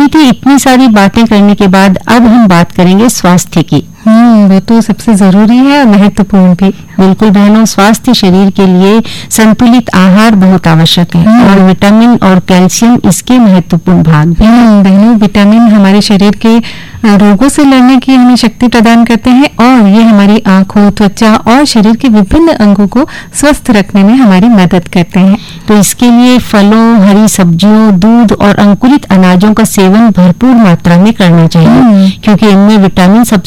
उम्मीद है इतनी सारी बातें करने के बाद अब हम बात करेंगे स्वास्थ्य की। वो तो सबसे जरूरी है और महत्वपूर्ण भी। बिल्कुल बहनों, स्वास्थ्य शरीर के लिए संतुलित आहार बहुत आवश्यक है और विटामिन और कैल्शियम इसके महत्वपूर्ण भाग भी हैं। बहनों, विटामिन हमारे शरीर के रोगों से लड़ने की हमें शक्ति प्रदान करते हैं और ये हमारी आंखों, त्वचा और शरीर के विभिन्न अंगों को स्वस्थ रखने में हमारी मदद करते हैं। तो इसके लिए फलों, हरी सब्जियों, दूध और अंकुरित अनाजों का सेवन भरपूर मात्रा में करना चाहिए, क्योंकि इनमें विटामिन